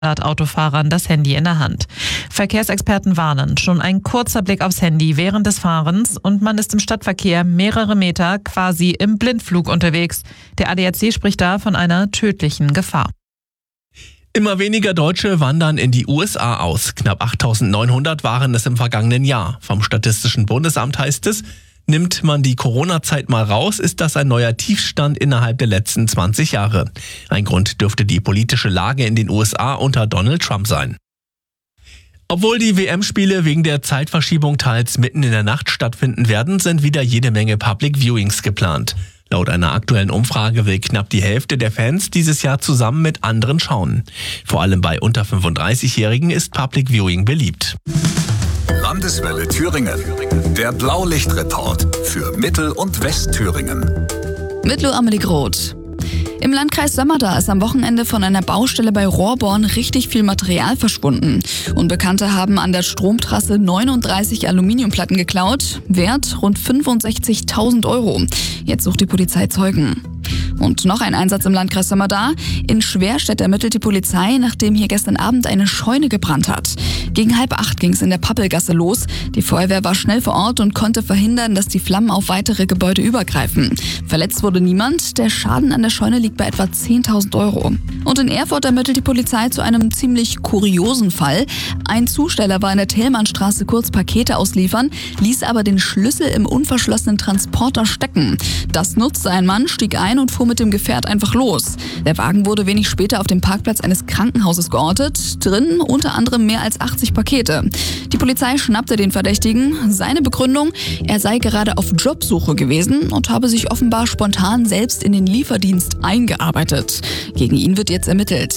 Autofahrern das Handy in der Hand. Verkehrsexperten warnen, schon ein kurzer Blick aufs Handy während des Fahrens und man ist im Stadtverkehr mehrere Meter quasi im Blindflug unterwegs. Der ADAC spricht da von einer tödlichen Gefahr. Immer weniger Deutsche wandern in die USA aus. Knapp 8.900 waren es im vergangenen Jahr. Vom Statistischen Bundesamt heißt es, nimmt man die Corona-Zeit mal raus, ist das ein neuer Tiefstand innerhalb der letzten 20 Jahre. Ein Grund dürfte die politische Lage in den USA unter Donald Trump sein. Obwohl die WM-Spiele wegen der Zeitverschiebung teils mitten in der Nacht stattfinden werden, sind wieder jede Menge Public Viewings geplant. Laut einer aktuellen Umfrage will knapp die Hälfte der Fans dieses Jahr zusammen mit anderen schauen. Vor allem bei unter 35-Jährigen ist Public Viewing beliebt. Landeswelle Thüringen. Der Blaulichtreport für Mittel- und Westthüringen. Mit Amelie Groth. Im Landkreis Sömmerda ist am Wochenende von einer Baustelle bei Rohrborn richtig viel Material verschwunden. Unbekannte haben an der Stromtrasse 39 Aluminiumplatten geklaut, Wert rund 65.000 €. Jetzt sucht die Polizei Zeugen. Und noch ein Einsatz im Landkreis Sömmerda. In Schwerstedt ermittelt die Polizei, nachdem hier gestern Abend eine Scheune gebrannt hat. Gegen 7:30 ging es in der Pappelgasse los. Die Feuerwehr war schnell vor Ort und konnte verhindern, dass die Flammen auf weitere Gebäude übergreifen. Verletzt wurde niemand. Der Schaden an der Scheune liegt bei etwa 10.000 €. Und in Erfurt ermittelt die Polizei zu einem ziemlich kuriosen Fall. Ein Zusteller war in der Thälmannstraße kurz Pakete ausliefern, ließ aber den Schlüssel im unverschlossenen Transporter stecken. Das nutzte ein Mann, stieg ein und fuhr mit dem Gefährt einfach los. Der Wagen wurde wenig später auf dem Parkplatz eines Krankenhauses geortet. Drin unter anderem mehr als 80 Pakete. Die Polizei schnappte den Verdächtigen. Seine Begründung, er sei gerade auf Jobsuche gewesen und habe sich offenbar spontan selbst in den Lieferdienst eingearbeitet. Gegen ihn wird jetzt ermittelt.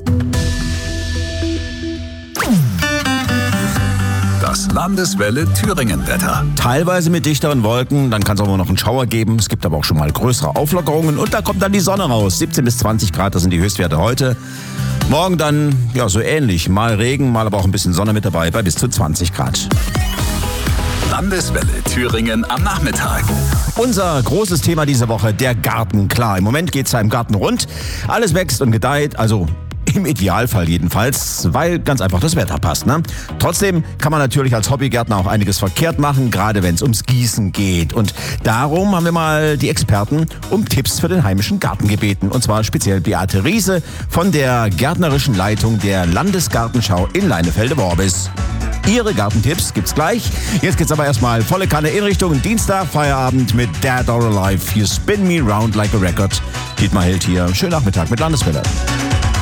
Das Landeswelle Thüringen-Wetter. Teilweise mit dichteren Wolken, dann kann es auch mal noch einen Schauer geben. Es gibt aber auch schon mal größere Auflockerungen und da kommt dann die Sonne raus. 17 bis 20 Grad, das sind die Höchstwerte heute. Morgen dann, ja, so ähnlich. Mal Regen, mal aber auch ein bisschen Sonne mit dabei bei bis zu 20 Grad. Landeswelle Thüringen am Nachmittag. Unser großes Thema diese Woche, der Garten. Klar, im Moment geht es ja im Garten rund. Alles wächst und gedeiht, also im Idealfall jedenfalls, weil ganz einfach das Wetter passt, ne? Trotzdem kann man natürlich als Hobbygärtner auch einiges verkehrt machen, gerade wenn es ums Gießen geht. Und darum haben wir mal die Experten um Tipps für den heimischen Garten gebeten. Und zwar speziell Beate Riese von der gärtnerischen Leitung der Landesgartenschau in Leinefelde-Worbis. Ihre Gartentipps gibt's gleich. Jetzt geht's aber erstmal volle Kanne in Richtung Dienstag, Feierabend mit Dead or Alive. You spin me round like a record. Dietmar Held hier. Schönen Nachmittag mit Landeswelle.